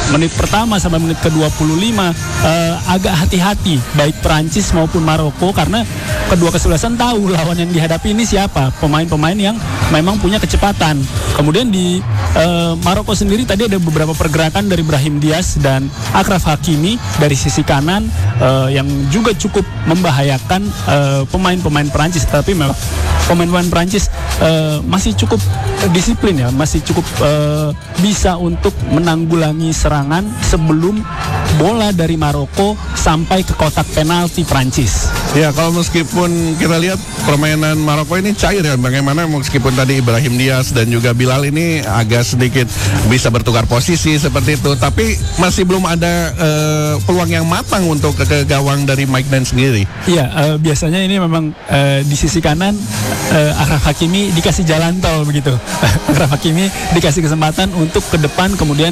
menit pertama sampai menit ke-25 agak hati-hati baik Prancis maupun Maroko, karena kedua kesebelasan tahu lawan yang dihadapi ini siapa, pemain-pemain yang memang punya kecepatan. Kemudian di Maroko sendiri tadi ada beberapa pergerakan dari Brahim Diaz dan Achraf Hakimi dari sisi kanan yang juga cukup membahayakan pemain-pemain Prancis. Tapi memang pemain-pemain Prancis masih cukup disiplin ya, masih cukup bisa untuk menanggulangi serangan sebelum bola dari Maroko sampai ke kotak penalti Prancis. Ya, kalau meskipun kita lihat permainan Maroko ini cair ya, bagaimana meskipun tadi Ibrahim Diaz dan juga Bilal ini agak sedikit bisa bertukar posisi seperti itu, tapi masih belum ada peluang yang matang untuk ke gawang dari Mike Dean sendiri. Iya, biasanya ini memang di sisi kanan Achraf Hakimi dikasih jalan tol begitu. Achraf Hakimi dikasih kesempatan untuk ke depan, kemudian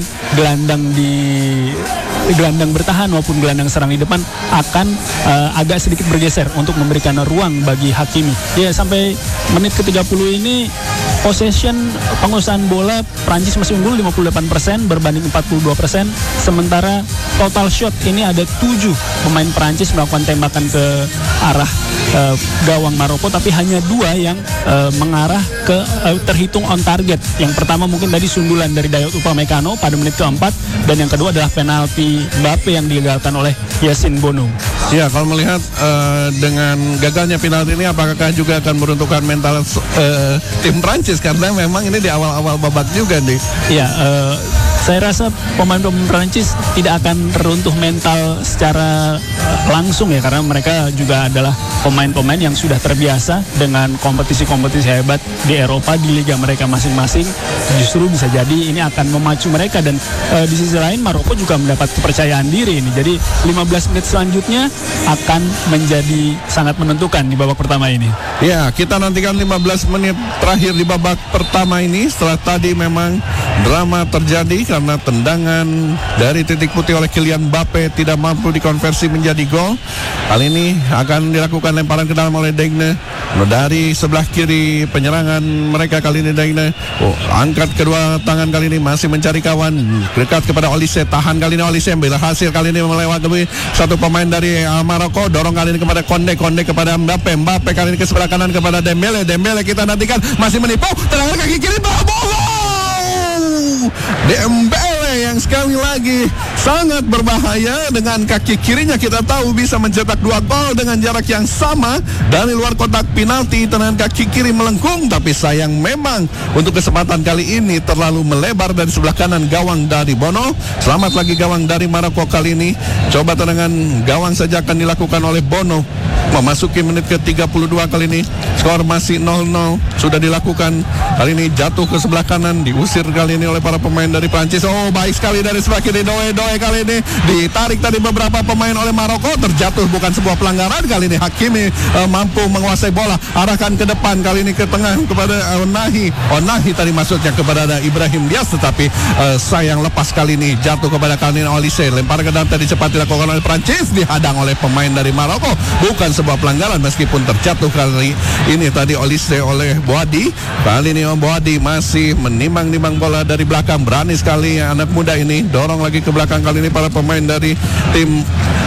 gelandang bertahan maupun gelandang serang di depan akan agak sedikit bergeser untuk memberikan ruang bagi Hakimi. Ya, sampai menit ke-30 ini penguasaan bola Prancis masih unggul 58% berbanding 42%, sementara total shot ini ada 7 pemain Prancis melakukan tembakan ke arah gawang Maroko, tapi hanya 2 yang mengarah ke terhitung on target. Yang pertama mungkin tadi sundulan dari Dayot Upamecano pada menit ke-4, dan yang kedua adalah penalti Mbappe yang digagalkan oleh Yassine Bonu. Ya, kalau melihat dengan gagalnya penalti ini, apakah juga akan meruntuhkan mental tim Prancis, karena memang ini di awal-awal babak juga nih. Iya, saya rasa pemain-pemain Prancis tidak akan teruntuh mental secara langsung ya, karena mereka juga adalah pemain-pemain yang sudah terbiasa dengan kompetisi-kompetisi hebat di Eropa, di liga mereka masing-masing. Justru bisa jadi ini akan memacu mereka, dan di sisi lain Maroko juga mendapat kepercayaan diri ini. Jadi 15 menit selanjutnya akan menjadi sangat menentukan di babak pertama ini. Ya, kita nantikan 15 menit terakhir di babak pertama ini. Setelah tadi memang drama terjadi karena tendangan dari titik putih oleh Kylian Mbappe tidak mampu dikonversi menjadi gol. Kali ini akan dilakukan lemparan ke dalam oleh Digne. Dari sebelah kiri penyerangan mereka kali ini Digne. Angkat kedua tangan kali ini, masih mencari kawan, dekat kepada Olise, tahan kali ini Olise, ambil hasil kali ini melewati satu pemain dari Maroko, dorong kali ini kepada Konde kepada Mbappe kali ini ke sebelah kanan kepada Dembele kita nantikan, masih menipu, tendangan kaki kiri, Dembele yang sekali lagi sangat berbahaya dengan kaki kirinya, kita tahu bisa mencetak 2 gol dengan jarak yang sama dari luar kotak penalti. Tendangan kaki kiri melengkung, tapi sayang memang untuk kesempatan kali ini terlalu melebar dari sebelah kanan gawang dari Bono. Selamat lagi gawang dari Maroko kali ini. Coba tendangan gawang saja akan dilakukan oleh Bono. Memasuki menit ke-32 kali ini, skor masih 0-0. Sudah dilakukan kali ini, jatuh ke sebelah kanan, diusir kali ini oleh para pemain dari Prancis. Oh, baik sekali dari sebelah kiri Doe kali ini ditarik tadi beberapa pemain oleh Maroko, terjatuh, bukan sebuah pelanggaran. Kali ini Hakimi mampu menguasai bola, arahkan ke depan, kali ini ke tengah kepada Onahi tadi maksudnya kepada Ibrahim Diaz, tetapi sayang lepas kali ini, jatuh kepada kali ini Olise. Lempar ke dalam tadi cepat dilakukan oleh Prancis, dihadang oleh pemain dari Maroko, bukan sebuah pelanggaran meskipun terjatuh kali ini tadi Olise oleh Boadi. Kali ini Boadi masih menimbang-nimbang bola dari belakang, berani sekali anak muda ini, dorong lagi ke belakang kali ini para pemain dari tim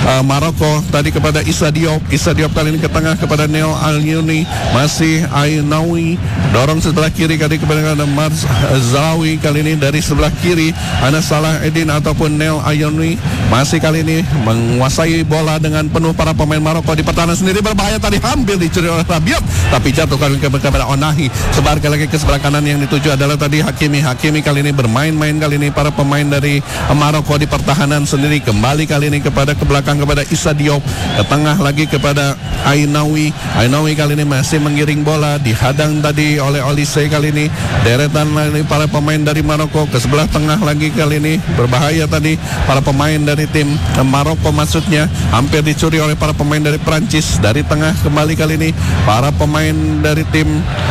Maroko tadi kepada Issa Diop kali ini ke tengah kepada Nel Al-Yuni, masih Ainawi, dorong sebelah kiri kali kepada Mars Zalawi, kali ini dari sebelah kiri ada Salah Edin ataupun Nel Al-Yuni, masih kali ini menguasai bola dengan penuh para pemain Maroko. Di pertahanan sendiri berbahaya tadi, hampir dicuri oleh Rabiot, tapi jatuh kali ini kepada Onahi. Sebar kali lagi ke sebelah kanan, yang dituju adalah tadi Hakimi kali ini bermain-main kali ini para pemain dari Maroko di pertahanan sendiri, kembali kali ini ke belakang kepada Issa Diop, ke tengah lagi kepada Ainawi kali ini masih menggiring bola, dihadang tadi oleh Olise kali ini. Deretan lagi para pemain dari Maroko ke sebelah tengah lagi, kali ini berbahaya tadi para pemain dari tim Maroko, maksudnya hampir dicuri oleh para pemain dari Prancis. Dari tengah kembali kali ini para pemain dari tim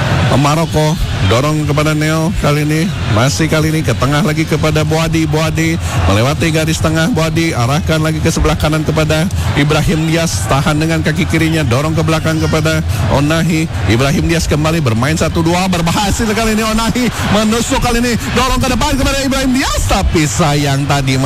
Maroko, dorong kepada Neo kali ini, masih kali ini ke tengah lagi kepada Boadi melewati garis tengah, Boadi arahkan lagi ke sebelah kanan kepada Ibrahim Diaz, tahan dengan kaki kirinya, dorong ke belakang kepada Onahi. Ibrahim Diaz kembali bermain 1-2, berhasil kali ini Onahi menusuk kali ini, dorong ke depan kepada Ibrahim Diaz, tapi sayang tadi